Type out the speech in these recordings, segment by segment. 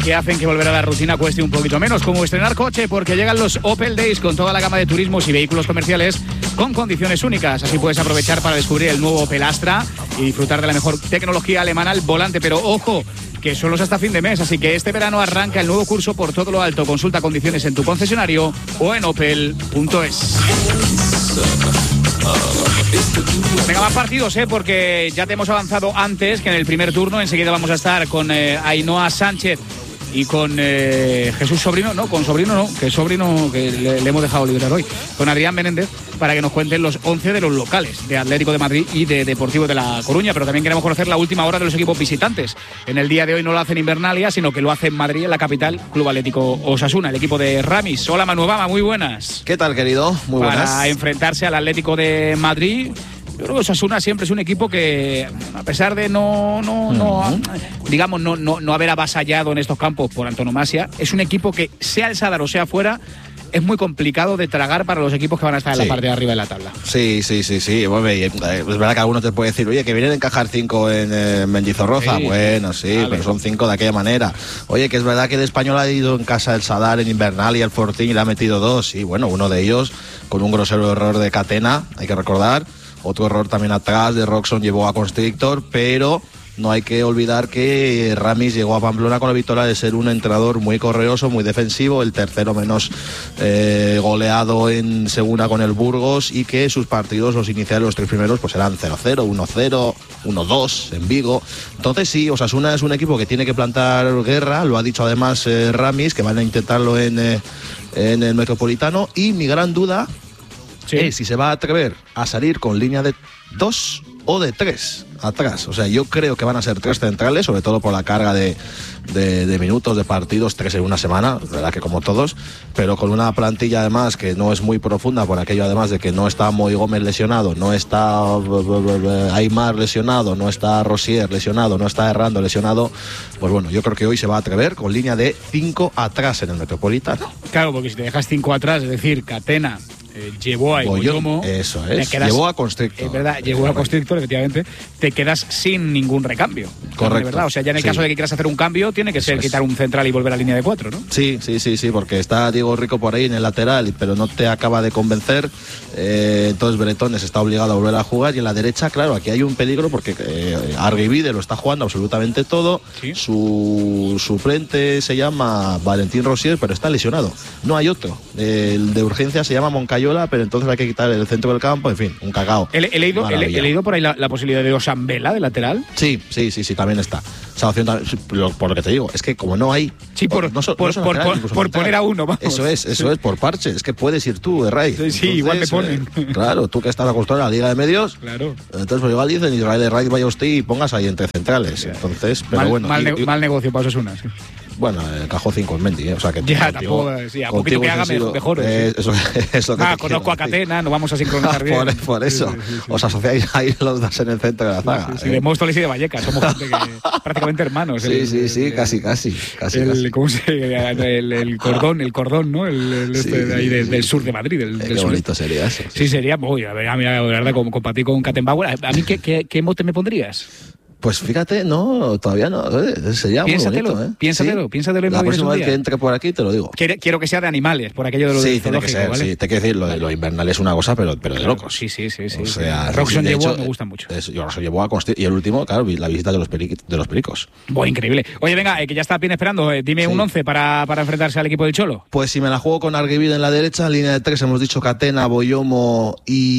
que hacen que volver a la rutina cueste un poquito menos, como estrenar coche, porque llegan los Opel Days con toda la gama de turismos y vehículos comerciales con condiciones únicas. Así puedes aprovechar para descubrir el nuevo Opel Astra y disfrutar de la mejor tecnología alemana al volante. Pero ojo, que solo es hasta fin de mes, así que este verano arranca el nuevo curso por todo lo alto. Consulta condiciones en tu concesionario o en opel.es. Venga, más partidos, porque ya te hemos avanzado antes que en el primer turno. Enseguida vamos a estar con Ainhoa Sánchez y con Jesús Sobrino, no, con Sobrino no, que Sobrino que le hemos dejado liberar hoy, con Adrián Menéndez, para que nos cuenten los 11 de los locales de Atlético de Madrid y de Deportivo de La Coruña. Pero también queremos conocer la última hora de los equipos visitantes. En el día de hoy no lo hacen Invernalia, sino que lo hace en Madrid, en la capital, Club Atlético Osasuna, el equipo de Ramis. Hola, Manu Obama, muy buenas. ¿Qué tal, querido? Muy buenas. Para enfrentarse al Atlético de Madrid. Yo creo que Osasuna siempre es un equipo que, a pesar de no haber avasallado en estos campos por antonomasia, es un equipo que, sea el Sadar o sea fuera, es muy complicado de tragar para los equipos que van a estar en la parte de arriba de la tabla. Sí. Bueno, es verdad que alguno te puede decir, oye, que vienen a encajar 5 en Mendizorroza. Sí, bueno, sí, vale, pero son 5 de aquella manera. Oye, que es verdad que el Español ha ido en casa del Sadar, en Invernal y el Fortín y le ha metido 2. Sí, bueno, uno de ellos con un grosero error de Catena, hay que recordar. Otro error también atrás de Roxon llevó a Constrictor, pero no hay que olvidar que Ramis llegó a Pamplona con la victoria de ser un entrenador muy correoso, muy defensivo, el tercero menos goleado en segunda con el Burgos, y que sus partidos, los iniciales, los 3 primeros, pues eran 0-0, 1-0, 1-2 en Vigo. Entonces sí, Osasuna es un equipo que tiene que plantar guerra, lo ha dicho además Ramis, que van a intentarlo en el Metropolitano, y mi gran duda es si se va a atrever a salir con línea de 2 o de 3 atrás. O sea, yo creo que van a ser 3 centrales, sobre todo por la carga de minutos de partidos, 3 en una semana, verdad que como todos, pero con una plantilla además que no es muy profunda, por aquello además de que no está Moy Gómez lesionado, no está Aymar lesionado, no está Rosier lesionado, no está Errando lesionado. Pues bueno, yo creo que hoy se va a atrever con línea de 5 atrás en el Metropolitano. Claro, porque si te dejas 5 atrás, es decir, Catena, llevó a Boyomo, eso es, llevó a Constrictor. Es verdad, llevó a Constrictor, efectivamente. Te quedas sin ningún recambio. Correcto. De verdad, o sea, ya en el caso de que quieras hacer un cambio, tiene que ser quitar un central y volver a línea de 4, ¿no? Sí, porque está Diego Rico por ahí en el lateral, pero no te acaba de convencer. Entonces Bretones está obligado a volver a jugar, y en la derecha, claro, aquí hay un peligro porque Arguivide lo está jugando absolutamente todo. ¿Sí? Su suplente se llama Valentín Rosier, pero está lesionado. No hay otro. El de urgencia se llama Moncayola, pero entonces hay que quitar el centro del campo, en fin, un cagao. He leído por ahí la posibilidad de Osambela de lateral. Sí, también está. Esa opción, por lo que te digo, es que como no hay... Sí, por poner a uno, vamos. Eso es, por parche. Es que puedes ir tú, Ray. Sí, entonces, igual me ponen. Claro, tú que estás acostumbrado a la Liga de Medios. Claro. Entonces, pues igual dicen, Israel de Ray, vaya usted y pongas ahí entre centrales. Entonces, pero bueno. Mal negocio para Osasuna, sí. Bueno, encajó 5 en Mendy, o sea que... Ya, tampoco, sí, a poquito que haga mejor. Eso conozco a Catena, nos vamos a sincronizar bien. Por eso, sí. Os asociáis ahí los dos en el centro de la zaga. Sí, de Móstoles y de Vallecas, somos gente que prácticamente hermanos. Sí, casi. ¿Cómo se llama? El cordón, ¿no? De ahí del sur de Madrid. Qué bonito sería eso. Sí, sería, a ver, la verdad, compartir con Kattenbauer. ¿A mí qué mote me pondrías? Pues fíjate, no, todavía no. Sería piénsatelo, muy bonito, piénsatelo. La próxima vez que entre por aquí te lo digo. Quiero que sea de animales, por aquello de lo del zoológico, tiene que ser, ¿vale? Sí, te quiero decir, lo Invernal es una cosa, pero de locos. Sí. O sea, Roxon llevó, me gusta mucho. Roxon llevó a y el último, claro, la visita de los pericos. Bueno, increíble. Oye, venga, que ya está bien esperando. Dime un 11 para enfrentarse al equipo del Cholo. Pues si me la juego con Arguivide en la derecha, línea de 3 hemos dicho Catena, Boyomo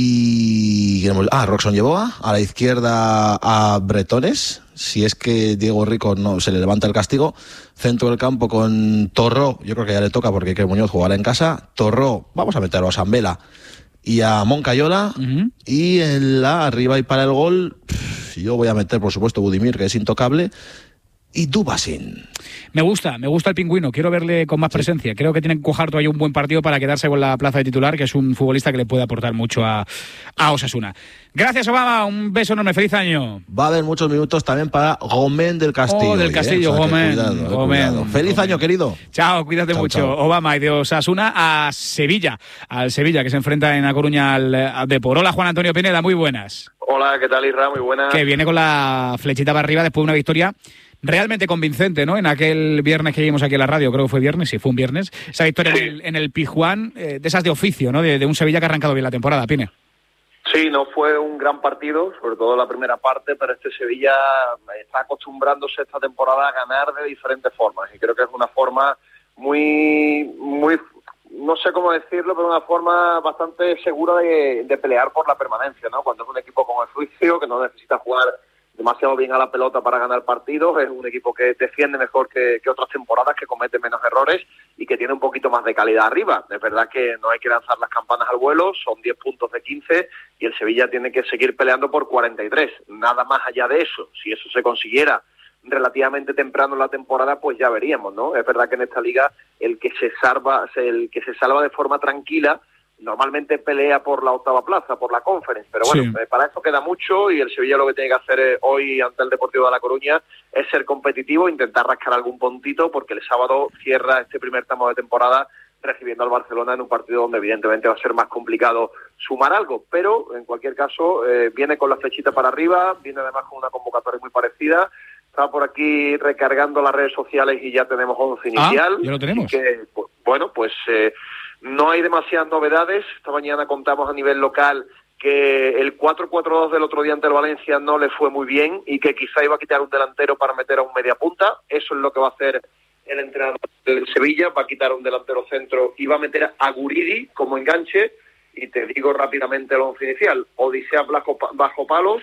y... Roxon llevó a la izquierda a Bretones. Si es que Diego Rico no se le levanta el castigo. Centro del campo con Torró, yo creo que ya le toca porque Iker Muñoz jugará en casa. Torró, vamos a meterlo a Sambela y a Moncayola. Y en la arriba y para el gol, yo voy a meter, por supuesto, Budimir, que es intocable, y Dubasin. Me gusta el Pingüino, quiero verle con más presencia. Creo que tiene que coger todavía un buen partido para quedarse con la plaza de titular, que es un futbolista que le puede aportar mucho a Osasuna. Gracias, Obama, un beso enorme, feliz año. Va a haber muchos minutos también para Gómez del Castillo. Del Castillo, o sea, Gómez. Cuidado. Feliz año, querido. Chao, cuídate mucho. Chao. Obama, y de Osasuna a Sevilla, al Sevilla, que se enfrenta en A Coruña al Depor. Hola, Juan Antonio Pineda, muy buenas. Hola, ¿qué tal, Isra? Muy buenas. Que viene con la flechita para arriba después de una victoria realmente convincente, ¿no? En aquel viernes que vimos aquí en la radio, creo que fue viernes, sí, fue un viernes, esa victoria en el Pizjuán, de esas de oficio, ¿no? De un Sevilla que ha arrancado bien la temporada, Pine. Sí, no fue un gran partido, sobre todo la primera parte, pero este Sevilla está acostumbrándose esta temporada a ganar de diferentes formas, y creo que es una forma muy, no sé cómo decirlo, pero una forma bastante segura de pelear por la permanencia, ¿no? Cuando es un equipo con oficio, que no necesita jugar demasiado bien a la pelota para ganar partidos, es un equipo que defiende mejor que otras temporadas, que comete menos errores y que tiene un poquito más de calidad arriba. Es verdad que no hay que lanzar las campanas al vuelo, son 10 puntos de 15 y el Sevilla tiene que seguir peleando por 43, nada más allá de eso. Si eso se consiguiera relativamente temprano en la temporada, pues ya veríamos, ¿no? Es verdad que en esta liga el que se salva de forma tranquila normalmente pelea por la octava plaza, por la Conference, pero bueno, sí, para eso queda mucho, y el Sevilla lo que tiene que hacer hoy ante el Deportivo de La Coruña es ser competitivo, intentar rascar algún puntito, porque el sábado cierra este primer tramo de temporada recibiendo al Barcelona en un partido donde evidentemente va a ser más complicado sumar algo, pero en cualquier caso viene con la flechita para arriba, viene además con una convocatoria muy parecida. Estaba por aquí recargando las redes sociales y ya tenemos 11 inicial. Ya lo tenemos. Que, bueno, pues no hay demasiadas novedades. Esta mañana contamos a nivel local que el 4-4-2 del otro día ante el Valencia no le fue muy bien y que quizá iba a quitar un delantero para meter a un mediapunta. Eso es lo que va a hacer el entrenador del Sevilla, va a quitar un delantero centro y va a meter a Guridi como enganche. Y te digo rápidamente el 11 inicial: Odisea bajo palos,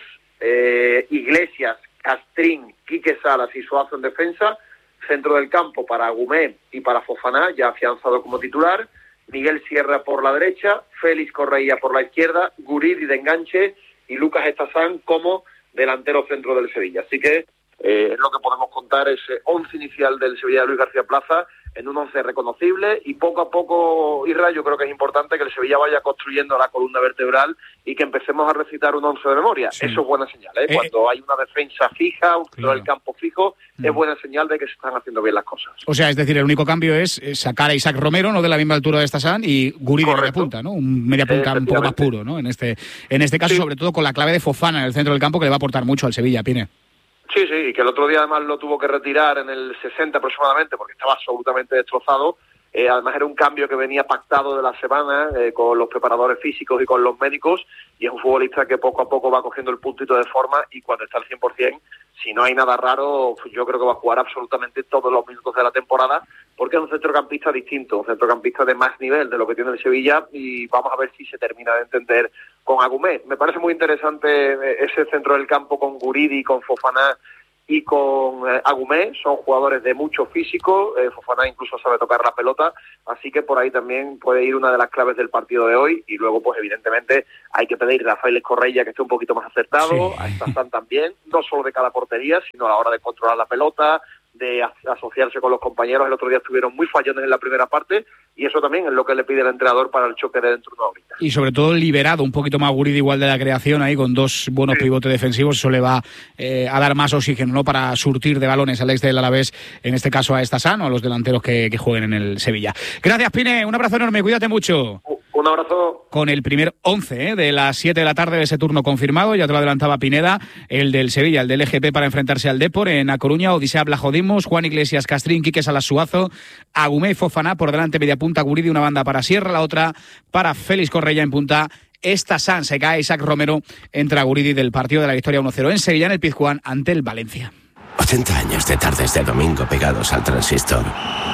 Iglesias, Castrín, Quique Salas y Suazo en defensa, centro del campo para Agumé y para Fofana, ya afianzado como titular, Miguel Sierra por la derecha, Félix Correia por la izquierda, Guridi de enganche y Lucas Estazán como delantero centro del Sevilla. Así que lo que podemos contar es 11 inicial del Sevilla de Luis García Plaza, en un 11 reconocible, y poco a poco, Irra, yo creo que es importante que el Sevilla vaya construyendo la columna vertebral y que empecemos a recitar un 11 de memoria. Sí. Eso es buena señal, ¿eh? Cuando hay una defensa fija, un centro del campo fijo, es buena señal de que se están haciendo bien las cosas. O sea, es decir, el único cambio es sacar a Isaac Romero, no de la misma altura de Estazán, y Guridi de media punta, ¿no? Un media punta un poco más puro, ¿no? En este caso, sí, sobre todo con la clave de Fofana en el centro del campo, que le va a aportar mucho al Sevilla, Pine. Sí, y que el otro día además lo tuvo que retirar en el 60 aproximadamente porque estaba absolutamente destrozado. Además era un cambio que venía pactado de la semana con los preparadores físicos y con los médicos, y es un futbolista que poco a poco va cogiendo el puntito de forma, y cuando está al 100%, si no hay nada raro, yo creo que va a jugar absolutamente todos los minutos de la temporada, porque es un centrocampista distinto, un centrocampista de más nivel de lo que tiene el Sevilla, y vamos a ver si se termina de entender con Agumé. Me parece muy interesante ese centro del campo con Guridi, con Fofana y con Agumé. Son jugadores de mucho físico, Fofana incluso sabe tocar la pelota, así que por ahí también puede ir una de las claves del partido de hoy. Y luego pues evidentemente hay que pedirle a Félix Correia que esté un poquito más acertado, sí, a Estazán también, no solo de cada portería, sino a la hora de controlar la pelota, de asociarse con los compañeros. El otro día estuvieron muy fallones en la primera parte, y eso también es lo que le pide el entrenador para el choque de dentro de una horita. Y sobre todo liberado un poquito más Guridi igual de la creación ahí, con dos buenos pivotes defensivos. Eso le va a dar más oxígeno, ¿no?, para surtir de balones al ex del Alavés, en este caso a Estazán o a los delanteros que jueguen en el Sevilla. Gracias, Pine, un abrazo enorme, cuídate mucho. Un abrazo. Con el primer 11 de las 7 de la tarde de ese turno confirmado, ya te lo adelantaba Pineda, el del Sevilla, el del EGP para enfrentarse al Depor en A Coruña: Odisea Blajodimos, Juan Iglesias, Castrín, Quique Salas, Suazo, Agumé y Fofana, por delante media punta Guridi, una banda para Sierra, la otra para Félix Correia en punta. Estazán, se cae Isaac Romero, entra Guridi del partido de la victoria 1-0 en Sevilla, en el Pizjuán, ante el Valencia. 80 años de tardes de domingo pegados al transistor.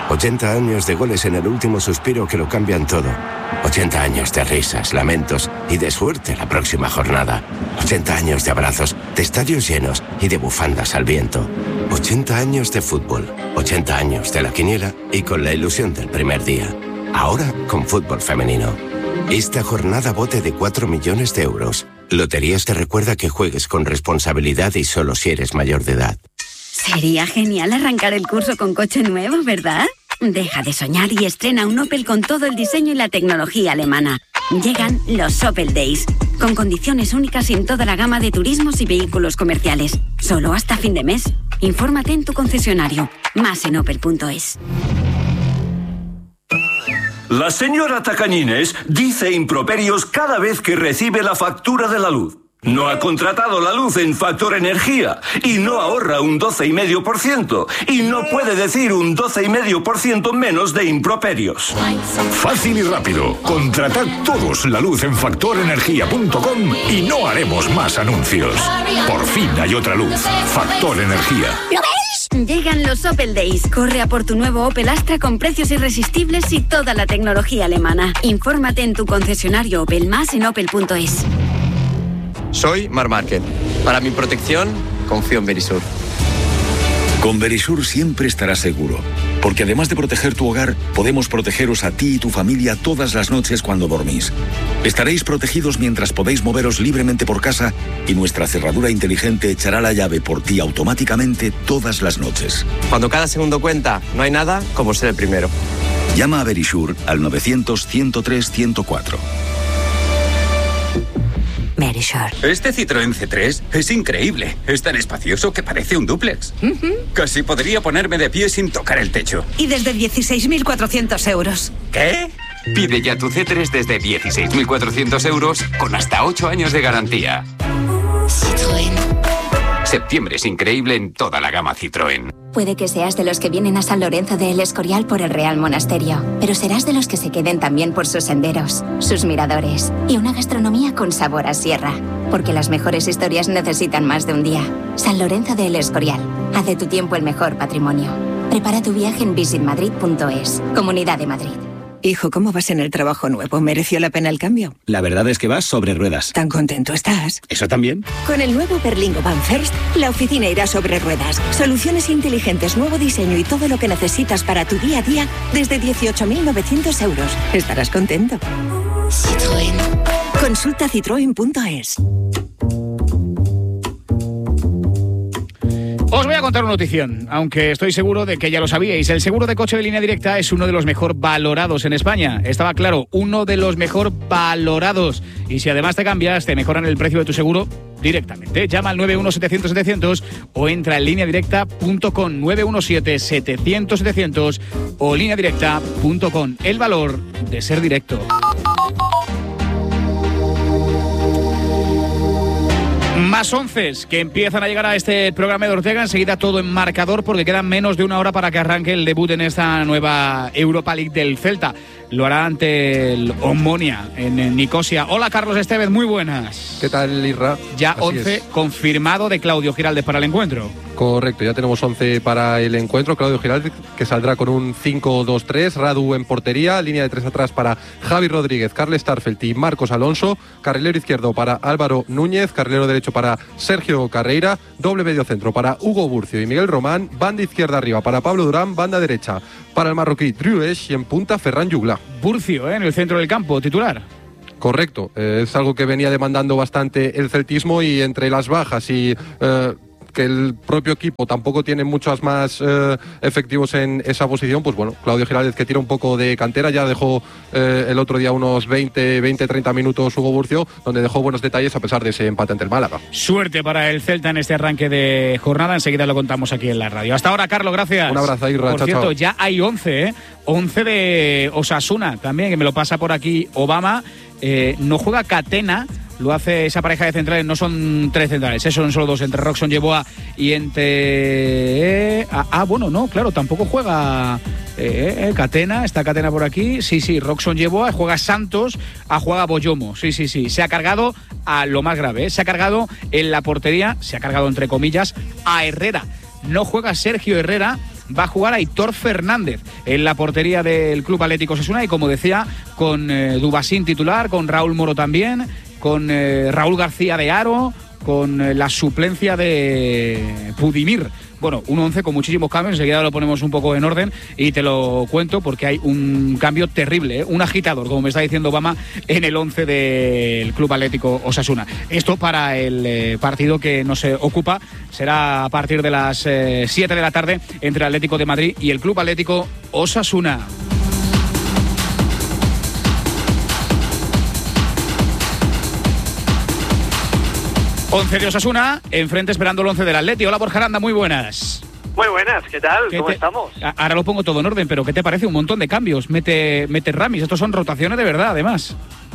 80 años de goles en el último suspiro que lo cambian todo. 80 años de risas, lamentos y de suerte la próxima jornada. 80 años de abrazos, de estadios llenos y de bufandas al viento. 80 años de fútbol. 80 años de la quiniela y con la ilusión del primer día. Ahora con fútbol femenino. Esta jornada bote de 4 millones de euros. Loterías te recuerda que juegues con responsabilidad y solo si eres mayor de edad. Sería genial arrancar el curso con coche nuevo, ¿verdad? Deja de soñar y estrena un Opel con todo el diseño y la tecnología alemana. Llegan los Opel Days, con condiciones únicas en toda la gama de turismos y vehículos comerciales. Solo hasta fin de mes. Infórmate en tu concesionario. Más en opel.es. La señora Tacañines dice improperios cada vez que recibe la factura de la luz. No ha contratado la luz en Factor Energía y no ahorra un 12,5% y no puede decir un 12,5% menos de improperios. Fácil y rápido. Contratad todos la luz en factorenergia.com y no haremos más anuncios. Por fin hay otra luz. Factor Energía. ¿Lo veis? Llegan los Opel Days. Corre a por tu nuevo Opel Astra con precios irresistibles y toda la tecnología alemana. Infórmate en tu concesionario Opel, más en opel.es. Soy Marc Márquez. Para mi protección, confío en Verisur. Con Verisur siempre estarás seguro, porque además de proteger tu hogar, podemos protegeros a ti y tu familia todas las noches cuando dormís. Estaréis protegidos mientras podéis moveros libremente por casa y nuestra cerradura inteligente echará la llave por ti automáticamente todas las noches. Cuando cada segundo cuenta, no hay nada como ser el primero. Llama a Verisur al 900-103-104. Verisur. Este Citroën C3 es increíble. Es tan espacioso que parece un dúplex. Casi podría ponerme de pie sin tocar el techo. Y desde 16.400 euros. ¿Qué? Pide ya tu C3 desde 16.400 euros con hasta 8 años de garantía. Citroën. Septiembre es increíble en toda la gama Citroën. Puede que seas de los que vienen a San Lorenzo de El Escorial por el Real Monasterio, pero serás de los que se queden también por sus senderos, sus miradores y una gastronomía con sabor a sierra. Porque las mejores historias necesitan más de un día. San Lorenzo de El Escorial. Haz de tu tiempo el mejor patrimonio. Prepara tu viaje en visitmadrid.es. Comunidad de Madrid. Hijo, ¿cómo vas en el trabajo nuevo? ¿Mereció la pena el cambio? La verdad es que vas sobre ruedas. ¿Tan contento estás? ¿Eso también? Con el nuevo Berlingo Van First, la oficina irá sobre ruedas. Soluciones inteligentes, nuevo diseño y todo lo que necesitas para tu día a día desde 18.900 euros. Estarás contento. Citroën. Consulta citroen.es. Os voy a contar una notición, aunque estoy seguro de que ya lo sabíais. El seguro de coche de Línea Directa es uno de los mejor valorados en España. Estaba claro, uno de los mejor valorados. Y si además te cambias, te mejoran el precio de tu seguro directamente. Llama al 917-700-700 o entra en lineadirecta.com, 917-700-700 o lineadirecta.com. El valor de ser directo. Más onces que empiezan a llegar a este programa de Ortega. Enseguida todo en marcador porque quedan menos de una hora para que arranque el debut en esta nueva Europa League del Celta. Lo hará ante el Omonia en Nicosia. Hola Carlos Estevez, muy buenas. ¿Qué tal, Isra? Ya así 11 es. Confirmado de Claudio Giraldez para el encuentro. Correcto, ya tenemos 11 para el encuentro. Claudio Giraldez, que saldrá con un 5-2-3, Radu en portería, línea de 3 atrás para Javi Rodríguez, Carles Starfelt y Marcos Alonso, carrilero izquierdo para Álvaro Núñez, carrilero derecho para Sergio Carreira, doble medio centro para Hugo Burcio y Miguel Román, banda izquierda arriba para Pablo Durán, banda derecha para el marroquí Driouech y en punta Ferran Jugla. Burcio, en el centro del campo, titular. Correcto, es algo que venía demandando bastante el celtismo y entre las bajas y que el propio equipo tampoco tiene muchos más efectivos en esa posición, pues bueno, Claudio Giraldez, que tira un poco de cantera, ya dejó el otro día unos 20-30 minutos Hugo Burcio, donde dejó buenos detalles a pesar de ese empate ante el Málaga. Suerte para el Celta en este arranque de jornada, enseguida lo contamos aquí en la radio. Hasta ahora, Carlos, gracias. Un abrazo, Irra. Por cierto, ya hay 11, 11 de Osasuna también, que me lo pasa por aquí Obama. No juega Catena, lo hace esa pareja de centrales, no son 3 centrales, son solo 2, entre Roxon Yeboah y entre... bueno, no, claro, tampoco juega Catena, está Catena por aquí, sí, Roxon Yeboah, juega Santos, juega Boyomo, sí, se ha cargado a lo más grave, se ha cargado en la portería, se ha cargado entre comillas, a Herrera, no juega Sergio Herrera, va a jugar Aitor Fernández en la portería del Club Atlético Osasuna y como decía, con Dubasín titular, con Raúl Moro también, con Raúl García de Aro, con la suplencia de Pudimir. Bueno, un 11 con muchísimos cambios, enseguida lo ponemos un poco en orden y te lo cuento porque hay un cambio terrible, un agitador, como me está diciendo Obama, en el 11 del Club Atlético Osasuna. Esto para el partido que nos ocupa será a partir de las 7 de la tarde entre el Atlético de Madrid y el Club Atlético Osasuna. Once de Osasuna, enfrente esperando el 11 del Atleti. Hola Borja Aranda, muy buenas. Muy buenas, ¿qué tal? ¿Cómo estamos? Ahora lo pongo todo en orden, pero ¿qué te parece? Un montón de cambios. Mete Ramis, estos son rotaciones de verdad, además.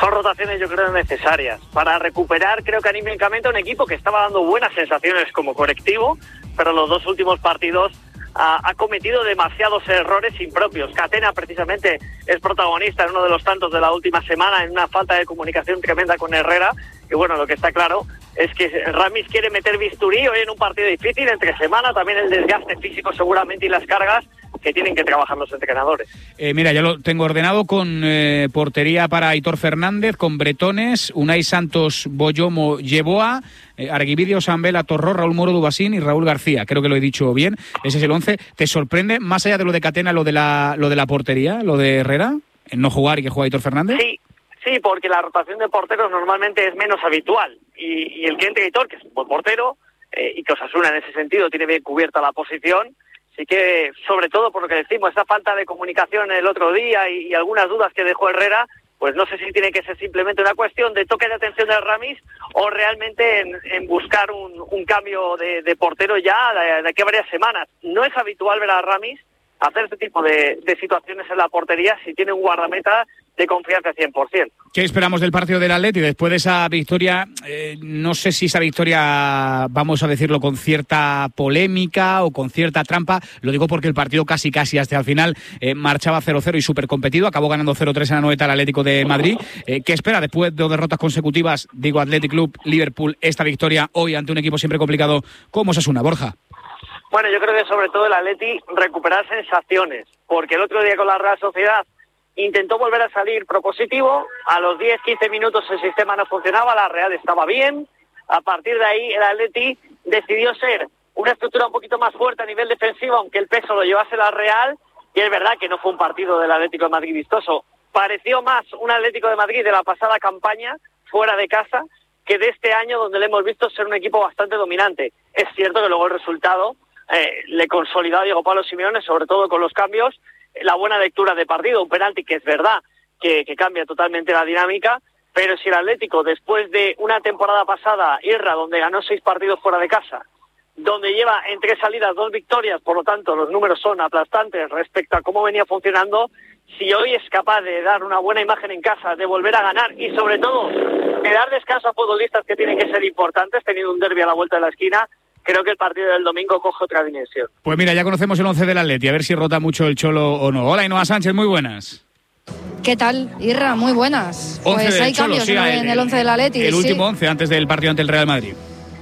son rotaciones yo creo necesarias para recuperar, creo que anímicamente, un equipo que estaba dando buenas sensaciones como colectivo, pero los 2 últimos partidos ha cometido demasiados errores impropios. Catena precisamente es protagonista en uno de los tantos de la última semana, en una falta de comunicación tremenda con Herrera, y bueno, lo que está claro es que Ramis quiere meter bisturí hoy en un partido difícil, entre semana, también el desgaste físico seguramente y las cargas que tienen que trabajar los entrenadores. Mira, ya lo tengo ordenado con portería para Aitor Fernández, con Bretones, Unai Santos, Boyomo, Yeboa, Arguibidio, Sambela, Torró, Raúl Moro, Dubasín y Raúl García. Creo que lo he dicho bien. Ese es el 11. ¿Te sorprende, más allá de lo de Catena, lo de la portería, lo de Herrera, en no jugar y que juega Aitor Fernández? Sí, porque la rotación de porteros normalmente es menos habitual. Y el que entre Aitor, que es un buen portero, y que Osasuna en ese sentido tiene bien cubierta la posición. Así que, sobre todo por lo que decimos, esa falta de comunicación el otro día y algunas dudas que dejó Herrera, pues no sé si tiene que ser simplemente una cuestión de toque de atención de Ramis o realmente en buscar un cambio de portero ya de aquí a varias semanas. No es habitual ver a Ramis hacer este tipo de situaciones en la portería si tiene un guardameta de confianza 100%. ¿Qué esperamos del partido del Atleti después de esa victoria? No sé si esa victoria, vamos a decirlo, con cierta polémica o con cierta trampa. Lo digo porque el partido casi hasta el final marchaba 0-0 y súper competido. Acabó ganando 0-3 en la Anoeta al Atlético de Madrid. ¿Qué espera después de 2 derrotas consecutivas? Digo, Athletic Club, Liverpool, esta victoria hoy ante un equipo siempre complicado como Osasuna. Borja. Bueno, yo creo que sobre todo el Atleti recuperar sensaciones, porque el otro día con la Real Sociedad intentó volver a salir propositivo, a los 10-15 minutos el sistema no funcionaba, la Real estaba bien, a partir de ahí el Atleti decidió ser una estructura un poquito más fuerte a nivel defensivo, aunque el peso lo llevase la Real, y es verdad que no fue un partido del Atlético de Madrid vistoso, pareció más un Atlético de Madrid de la pasada campaña, fuera de casa, que de este año donde le hemos visto ser un equipo bastante dominante. Es cierto que luego el resultado le consolidó a Diego Pablo Simeone, sobre todo con los cambios, la buena lectura de partido, un penalti que es verdad que cambia totalmente la dinámica, pero si el Atlético, después de una temporada pasada, Irra, donde ganó 6 partidos fuera de casa, donde lleva en 3 salidas 2 victorias, por lo tanto los números son aplastantes respecto a cómo venía funcionando, si hoy es capaz de dar una buena imagen en casa, de volver a ganar y sobre todo de dar descanso a futbolistas que tienen que ser importantes, teniendo un derbi a la vuelta de la esquina, creo que el partido del domingo coge otra dimensión. Pues mira, ya conocemos el 11 del Atleti, a ver si rota mucho el Cholo o no. Hola, Ainhoa Sánchez, muy buenas. ¿Qué tal, Irra? Muy buenas. Pues hay cambios en el 11 del Atleti. El último 11 antes del partido ante el Real Madrid.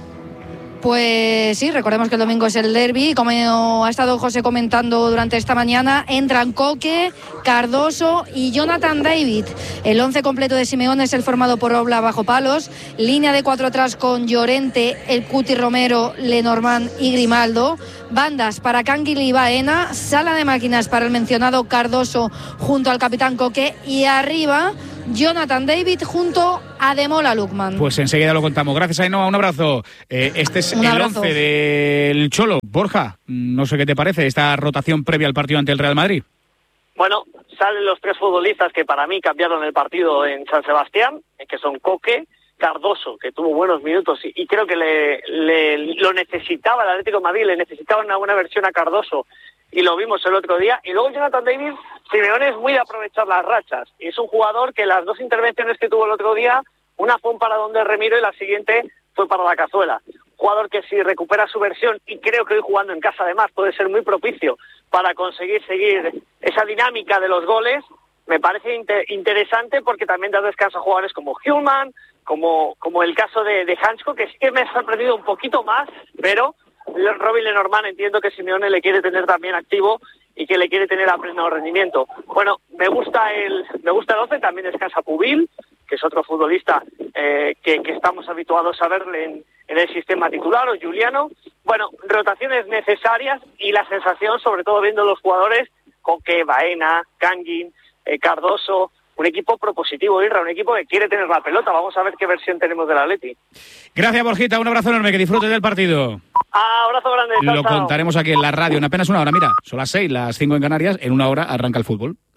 Pues sí, recordemos que el domingo es el derbi, como ha estado José comentando durante esta mañana, entran Coque, Cardoso y Jonathan David. El 11 completo de Simeone es el formado por Obla bajo palos, línea de 4 atrás con Llorente, El Cuti Romero, Lenormand y Grimaldo, bandas para Canguil y Baena, sala de máquinas para el mencionado Cardoso junto al capitán Coque y arriba Jonathan David junto a Demola Lookman. Pues enseguida lo contamos. Gracias, Ainhoa, un abrazo. Este es el 11 del Cholo. Borja, no sé qué te parece esta rotación previa al partido ante el Real Madrid. Bueno, salen los 3 futbolistas que para mí cambiaron el partido en San Sebastián, que son Coque, Cardoso, que tuvo buenos minutos y creo que lo necesitaba el Atlético de Madrid, le necesitaba una buena versión a Cardoso y lo vimos el otro día. Y luego Jonathan David, Simeone es muy de aprovechar las rachas. Y es un jugador que las 2 intervenciones que tuvo el otro día, una fue un paradón de Remiro y la siguiente fue para la cazuela. Jugador que si recupera su versión, y creo que hoy jugando en casa además puede ser muy propicio para conseguir seguir esa dinámica de los goles, me parece interesante porque también da descanso a jugadores como Hillman, como el caso de Hansko, que sí que me ha sorprendido un poquito más, pero Robin Lenormand entiendo que Simeone le quiere tener también activo y que le quiere tener a pleno rendimiento. Bueno, me gusta el 11, también descansa Pubil, que es otro futbolista que estamos habituados a verle en el sistema titular, o Juliano. Bueno, rotaciones necesarias y la sensación, sobre todo viendo los jugadores, Coque, Baena, Canguin, Cardoso, un equipo propositivo, Irra, un equipo que quiere tener la pelota. Vamos a ver qué versión tenemos del Atleti. Gracias, Borjita, un abrazo enorme, que disfrutes del partido. Abrazo grande. Lo contaremos aquí en la radio en apenas una hora. Mira, son las 6, las 5 en Canarias, en una hora arranca el fútbol.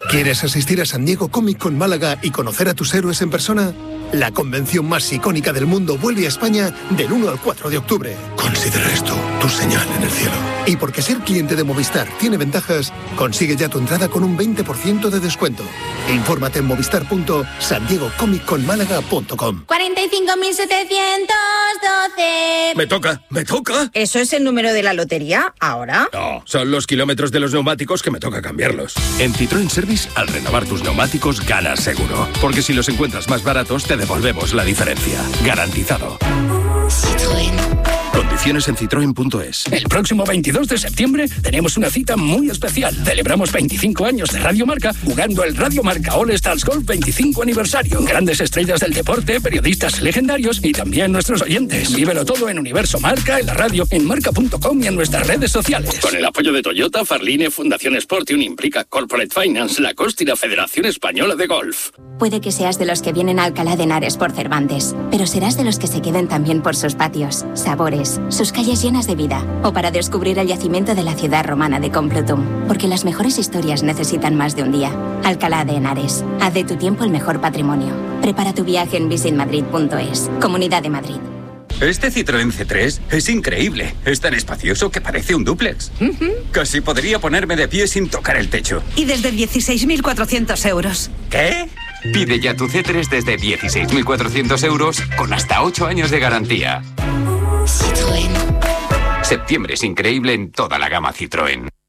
¿Quieres asistir a San Diego Comic Con Málaga y conocer a tus héroes en persona? La convención más icónica del mundo vuelve a España del 1 al 4 de octubre. Considera esto tu señal en el cielo. Y porque ser cliente de Movistar tiene ventajas, consigue ya tu entrada con un 20% de descuento. Infórmate en movistar.sandiegocomicconmálaga.com. 45.712. Me toca. ¿Eso es el número de la lotería ahora? No, son los kilómetros de los neumáticos que me toca cambiarlos. En Citroën Service, al renovar tus neumáticos, ganas seguro. Porque si los encuentras más baratos, te devolvemos la diferencia. Garantizado. Citroën. Condiciones en citroen.es. El próximo 22 de septiembre tenemos una cita muy especial. Celebramos 25 años de Radio Marca jugando el Radio Marca All Stars Golf 25 aniversario. Grandes estrellas del deporte, periodistas legendarios y también nuestros oyentes. Vívelo todo en Universo Marca, en la radio, en marca.com y en nuestras redes sociales. Con el apoyo de Toyota, Farline, Fundación Sport y Unimplica Corporate Finance, la COST y la Federación Española de Golf. Puede que seas de los que vienen a Alcalá de Henares por Cervantes, pero serás de los que se queden también por sus patios, sabores, sus calles llenas de vida, o para descubrir el yacimiento de la ciudad romana de Complutum, porque las mejores historias necesitan más de un día. Alcalá de Henares, haz de tu tiempo el mejor patrimonio. Prepara tu viaje en visitmadrid.es, Comunidad de Madrid. Este Citroën C3 es increíble. Es tan espacioso que parece un dúplex. Casi podría ponerme de pie sin tocar el techo. Y desde 16.400 euros. ¿Qué? Pide ya tu C3 desde 16.400 euros con hasta 8 años de garantía. Citroën. Septiembre es increíble en toda la gama Citroën.